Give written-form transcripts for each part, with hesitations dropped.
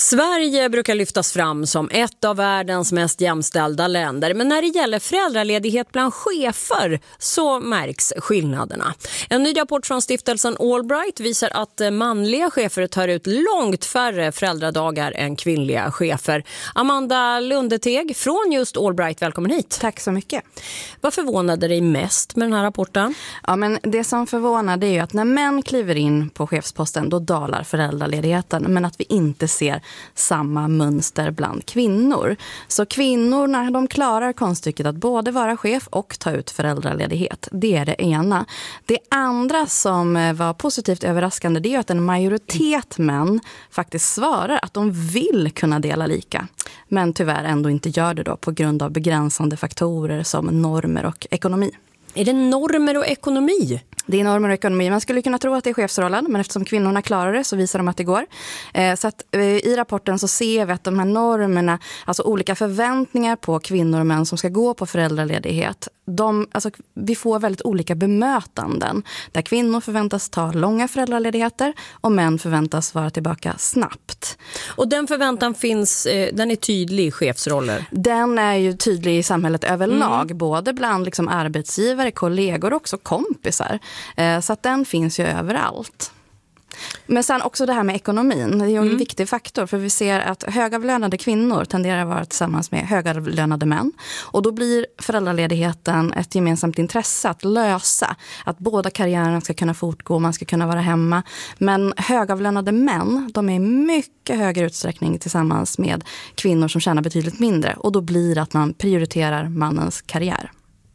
Sverige brukar lyftas fram som ett av världens mest jämställda länder, men när det gäller föräldraledighet bland chefer så märks skillnaderna. En ny rapport från stiftelsen Allbright visar att manliga chefer tar ut långt färre föräldradagar än kvinnliga chefer. Amanda Lundeteg från just Allbright, välkommen hit. Tack så mycket. Vad förvånade dig mest med den här rapporten? Ja, men det som förvånar är ju att när män kliver in på chefsposten då dalar föräldraledigheten, men att vi inte ser samma mönster bland kvinnor. Så kvinnorna, de klarar konststycket att både vara chef och ta ut föräldraledighet. Det är det ena. Det andra som var positivt överraskande, det är att en majoritet män faktiskt svarar att de vill kunna dela lika. Men tyvärr ändå inte gör det då på grund av begränsande faktorer som normer och ekonomi. Är det normer och ekonomi? Det är normer och ekonomi. Man skulle kunna tro att det är chefsrollen, men eftersom kvinnorna klarar det så visar de att det går. Så att i rapporten så ser vi att de här normerna, alltså olika förväntningar på kvinnor och män som ska gå på föräldraledighet, vi får väldigt olika bemötanden. Där kvinnor förväntas ta långa föräldraledigheter och män förväntas vara tillbaka snabbt. Och den förväntan finns, den är tydlig i chefsroller? Den är ju tydlig i samhället överlag, både bland liksom arbetsgivare, kollegor och också kompisar. Så att den finns ju överallt. Men sen också det här med ekonomin. Det är ju en viktig faktor, för vi ser att högavlönade kvinnor tenderar att vara tillsammans med högavlönade män. Och då blir föräldraledigheten ett gemensamt intresse att lösa. Att båda karriärerna ska kunna fortgå, man ska kunna vara hemma. Men högavlönade män, de är i mycket högre utsträckning tillsammans med kvinnor som tjänar betydligt mindre. Och då blir det att man prioriterar mannens karriär.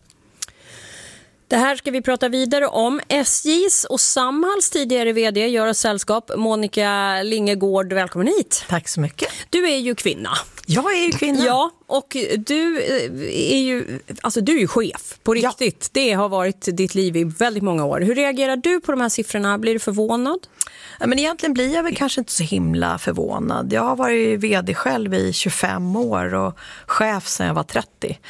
Det här ska vi prata vidare om. SJs och Samhalls tidigare vd gör oss sällskap. Monica Lingegård, välkommen hit. Tack så mycket. Du är ju kvinna. Jag är ju kvinna. Ja, och du är ju chef på riktigt. Ja. Det har varit ditt liv i väldigt många år. Hur reagerar du på de här siffrorna? Blir du förvånad? Ja, men egentligen blir jag väl kanske inte så himla förvånad. Jag har varit vd själv i 25 år och chef sedan jag var 30.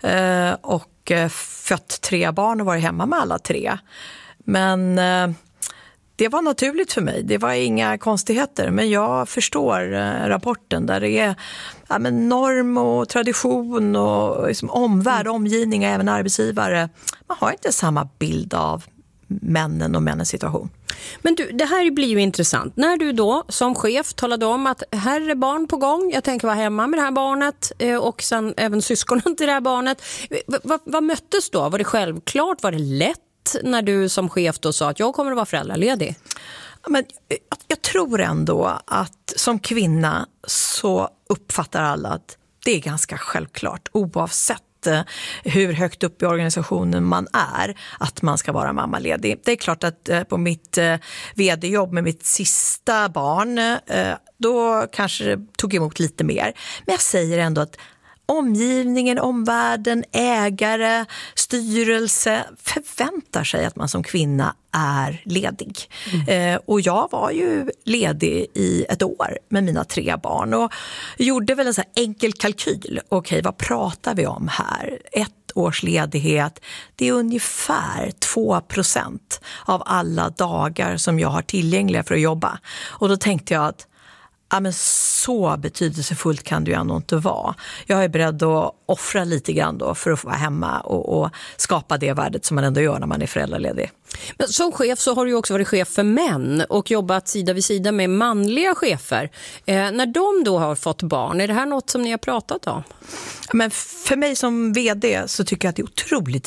Och fött 3 barn och varit hemma med alla 3. Men det var naturligt för mig. Det var inga konstigheter. Men jag förstår rapporten där det är norm och tradition och liksom omvärld, omgivning och även arbetsgivare. Man har inte samma bild av männen och männens situation. Men du, det här blir ju intressant. När du då som chef talade om att här är barn på gång, jag tänker vara hemma med det här barnet och sen även syskonen till det här barnet. Vad möttes då? Var det självklart? Var det lätt när du som chef då sa att jag kommer att vara föräldraledig? Men jag tror ändå att som kvinna så uppfattar alla att det är ganska självklart oavsett hur högt upp i organisationen man är, att man ska vara mammaledig. Det är klart att på mitt vd-jobb med mitt sista barn, då kanske det tog emot lite mer. Men jag säger ändå att omgivningen, omvärlden, ägare, styrelse förväntar sig att man som kvinna är ledig. Och jag var ju ledig i ett år med mina 3 barn och gjorde väl en så här enkel kalkyl. Okej, vad pratar vi om här? 1 års ledighet, det är ungefär 2% av alla dagar som jag har tillgängliga för att jobba. Och då tänkte jag att men så betydelsefullt kan det ju ändå inte vara. Jag är beredd att offra lite grann då för att få vara hemma och skapa det värdet som man ändå gör när man är föräldraledig. Men som chef så har du ju också varit chef för män och jobbat sida vid sida med manliga chefer. När de då har fått barn, är det här något som ni har pratat om? Men för mig som vd så tycker jag att det är otroligt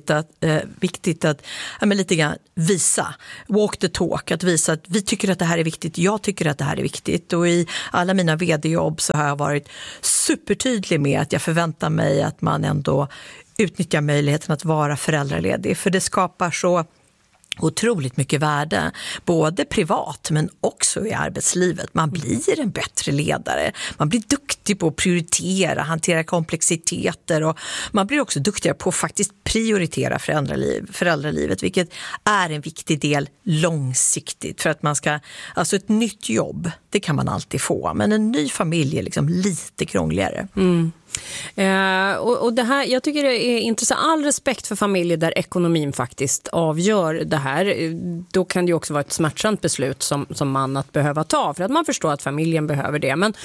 viktigt att lite grann visa, walk the talk, att visa att vi tycker att det här är viktigt, jag tycker att det här är viktigt. Och i alla mina vd-jobb så har jag varit supertydlig med att jag förväntar mig att man ändå utnyttjar möjligheten att vara föräldraledig. För det skapar så otroligt mycket värde, både privat men också i arbetslivet. Man blir en bättre ledare, man blir duktig på att prioritera, hantera komplexiteter och man blir också duktigare på att faktiskt prioritera föräldralivet, vilket är en viktig del långsiktigt för att man ska, alltså ett nytt jobb, det kan man alltid få, men en ny familj är liksom lite krångligare. Och det här, jag tycker det är intressant. All respekt för familjer där ekonomin faktiskt avgör det här. Då kan det ju också vara ett smärtsamt beslut som man att behöva ta, för att man förstår att familjen behöver det. Men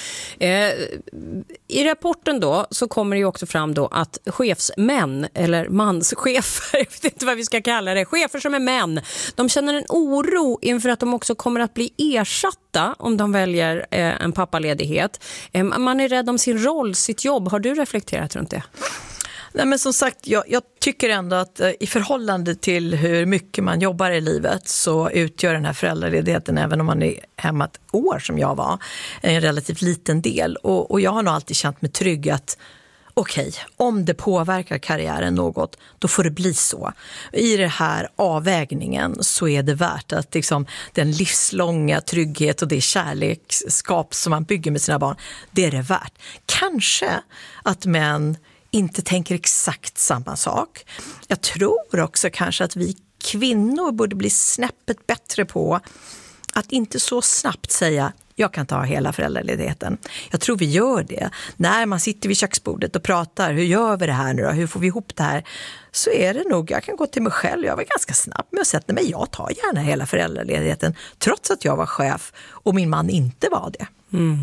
i rapporten då så kommer det ju också fram då att chefsmän eller manschefer, jag vet inte vad vi ska kalla det, chefer som är män, de känner en oro inför att de också kommer att bli ersatta om de väljer en pappaledighet. Man är rädd om sin roll, sitt jobb. Har du reflekterat runt det? Nej, men som sagt, jag tycker ändå att i förhållande till hur mycket man jobbar i livet så utgör den här föräldraledigheten, även om man är hemma ett år som jag var, en relativt liten del. Och jag har nog alltid känt mig trygg att okej, om det påverkar karriären något, då får det bli så. I den här avvägningen så är det värt att liksom, den livslånga trygghet och det kärlekskap som man bygger med sina barn, det är det värt. Kanske att män inte tänker exakt samma sak. Jag tror också kanske att vi kvinnor borde bli snäppet bättre på att inte så snabbt säga jag kan ta hela föräldraledigheten. Jag tror vi gör det. När man sitter vid köksbordet och pratar, hur gör vi det här nu då? Hur får vi ihop det här? Så är det nog, jag kan gå till mig själv. Jag var ganska snabb med att säga att jag tar gärna hela föräldraledigheten trots att jag var chef och min man inte var det.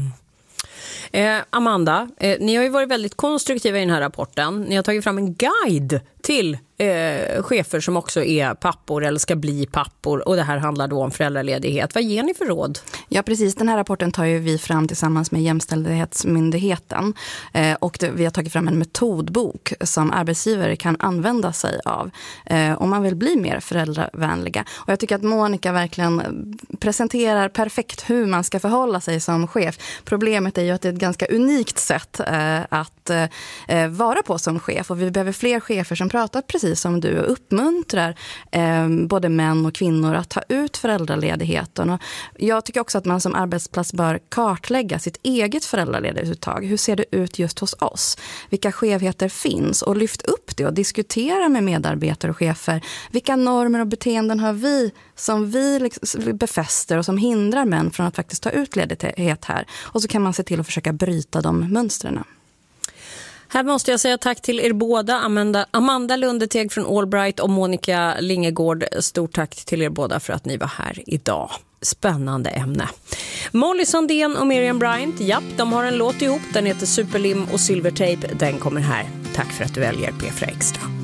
Amanda, ni har ju varit väldigt konstruktiva i den här rapporten. Ni har tagit fram en guide till chefer som också är pappor eller ska bli pappor, och det här handlar då om föräldraledighet. Vad ger ni för råd? Ja, precis. Den här rapporten tar ju vi fram tillsammans med Jämställdhetsmyndigheten, och vi har tagit fram en metodbok som arbetsgivare kan använda sig av om man vill bli mer föräldravänliga. Och jag tycker att Monica verkligen presenterar perfekt hur man ska förhålla sig som chef. Problemet är ju att det är ett ganska unikt sätt att vara på som chef, och vi behöver fler chefer som pratar precis som du och uppmuntrar både män och kvinnor att ta ut föräldraledigheten. Och jag tycker också att man som arbetsplats bör kartlägga sitt eget föräldraledighetsuttag. Hur ser det ut just hos oss? Vilka skevheter finns? Och lyft upp det och diskutera med medarbetare och chefer. Vilka normer och beteenden har vi som vi befäster och som hindrar män från att faktiskt ta ut ledighet här? Och så kan man se till att försöka bryta de mönstren. Här måste jag säga tack till er båda, Amanda Lundeteg från Allbright och Monica Lingegård. Stort tack till er båda för att ni var här idag. Spännande ämne. Molly Sandén och Miriam Bryant, japp, de har en låt ihop. Den heter Superlim och Silvertape. Den kommer här. Tack för att du väljer P4 Extra.